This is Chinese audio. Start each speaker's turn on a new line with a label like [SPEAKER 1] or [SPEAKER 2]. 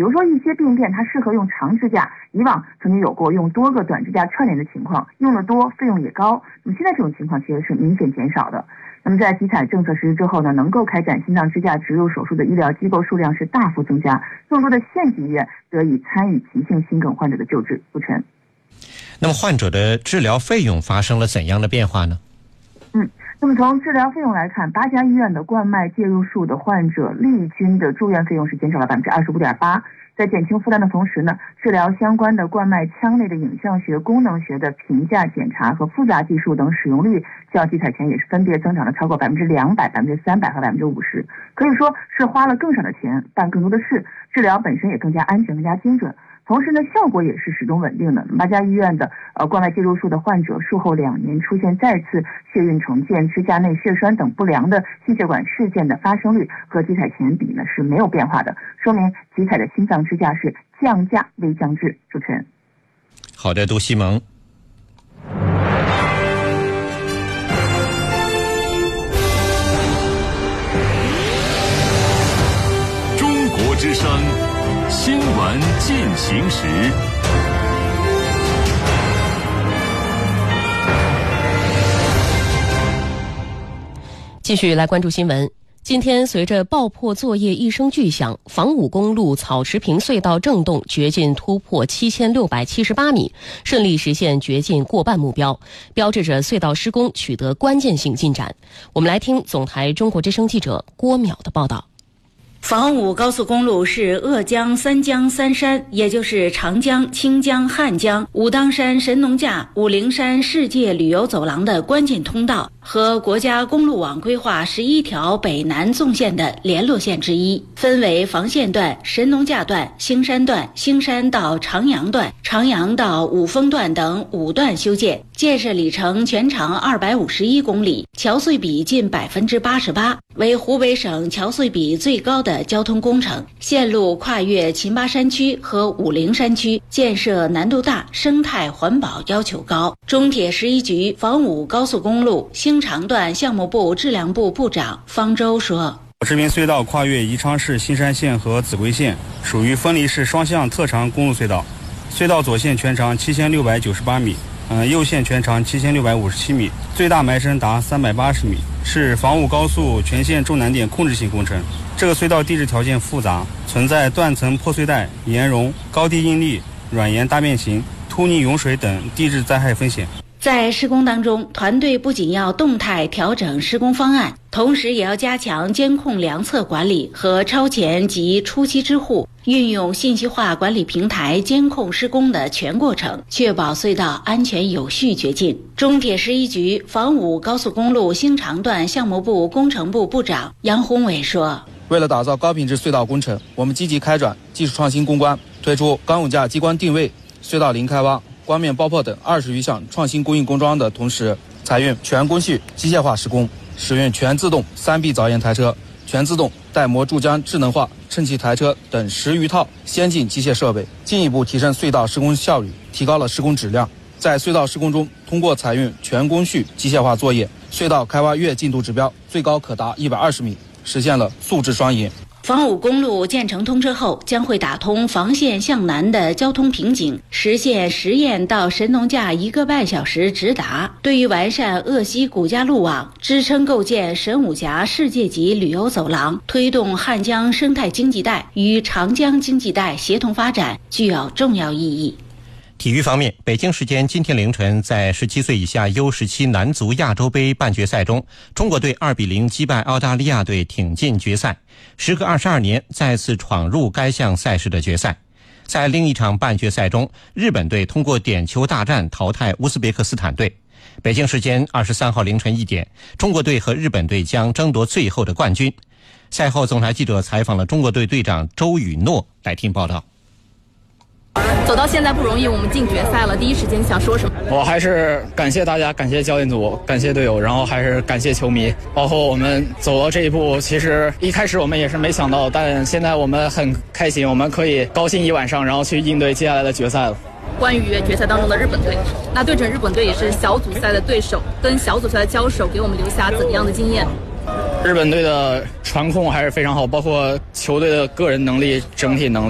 [SPEAKER 1] 比如说一些病变它适合用长支架，以往曾经有过用多个短支架串联的情况，用的多，费用也高。那么现在这种情况其实是明显减少的。那么在集采政策实施之后呢，能够开展心脏支架植入手术的医疗机构数量是大幅增加，更多的县级医院得以参与急性心梗患者的救治。主持人，
[SPEAKER 2] 那么患者的治疗费用发生了怎样的变化呢？
[SPEAKER 1] 那么从治疗费用来看，8家医院的冠脉介入术的患者历均的住院费用是减少了25.8%。在减轻负担的同时呢，治疗相关的冠脉腔内的影像学、功能学的评价检查和复杂技术等使用率，较集采前也是分别增长了超过200%、300%和50%。可以说是花了更少的钱，办更多的事，治疗本身也更加安全、更加精准。同时呢，效果也是始终稳定的。8家医院的冠脉介入术的患者术后2年出现再次血运重建、支架内血栓等不良的心血管事件的发生率和集采前比呢是没有变化的，说明集采的心脏支架是降价微降质。主持人，
[SPEAKER 2] 好的，杜西蒙。
[SPEAKER 3] 中国之声新闻进行时。
[SPEAKER 4] 继续来关注新闻。今天随着爆破作业一声巨响，房武公路草池坪隧道正洞掘进突破7678米，顺利实现掘进过半目标，标志着隧道施工取得关键性进展。我们来听总台中国之声记者郭淼的报道。
[SPEAKER 5] 房武高速公路是鄂江、三江三山，也就是长江、清江、汉江、武当山神农架、武陵山世界旅游走廊的关键通道，和国家公路网规划11条北南纵线的联络线之一，分为房县段、神农架段、兴山段、兴山到长阳段、长阳到五峰段等5段修建，建设里程全长251公里，桥隧比近88%，为湖北省桥隧比最高的交通工程。线路跨越秦巴山区和武陵山区，建设难度大，生态环保要求高。中铁11局房武高速公路兴长段项目部质量部部长方舟说，
[SPEAKER 6] 这边隧道跨越宜昌市新山县和秭归县，属于分离式双向特长公路隧道。隧道左线全长7698米，右线全长7657米，最大埋深达380米，是房武高速全线重难点控制性工程。这个隧道地质条件复杂，存在断层破碎带、岩溶、高低应力、软岩大变形、突泥涌水等地质灾害风险。
[SPEAKER 5] 在施工当中，团队不仅要动态调整施工方案，同时也要加强监控量测管理和超前及初期支护，运用信息化管理平台监控施工的全过程，确保隧道安全有序掘进。中铁11局房武高速公路兴长段项目部工程部部长杨宏伟说，
[SPEAKER 7] 为了打造高品质隧道工程，我们积极开展技术创新攻关，推出钢骨架激光定位、隧道零开挖、光面爆破等20余项创新工艺工装的同时，采用全工序机械化施工，使用全自动3B 凿岩台车、全自动带膜注浆智能化称气台车等10余套先进机械设备，进一步提升隧道施工效率，提高了施工质量。在隧道施工中，通过采用全工序机械化作业，隧道开挖月进度指标最高可达120米，实现了素质双赢。
[SPEAKER 5] 房武公路建成通车后，将会打通房县向南的交通瓶颈，实现十堰到神农架1个半小时直达。对于完善鄂西古家路网，支撑构建神武峡世界级旅游走廊，推动汉江生态经济带与长江经济带协同发展，具有重要意义。
[SPEAKER 2] 体育方面，北京时间今天凌晨，在17岁以下 U17 男足亚洲杯半决赛中，中国队2-0击败澳大利亚队，挺进决赛，时隔22年再次闯入该项赛事的决赛。在另一场半决赛中，日本队通过点球大战淘汰乌兹别克斯坦队。北京时间23号凌晨1点，中国队和日本队将争夺最后的冠军。赛后，总台记者采访了中国队队长周雨诺，来听报道。
[SPEAKER 8] 走到现在不容易，我们进决赛了，第一时间想说什么？
[SPEAKER 9] 我还是感谢大家，感谢教练组，感谢队友，然后还是感谢球迷，包括我们走到这一步，其实一开始我们也是没想到，但现在我们很开心，我们可以高兴一晚上，然后去应对接下来的决赛了。
[SPEAKER 8] 关于决赛当中的日本队，那对阵日本队也是小组赛的对手，跟小组赛的交手给我们留下怎样的经验？
[SPEAKER 9] 日本队的传控还是非常好，包括球队的个人能力、整体能力。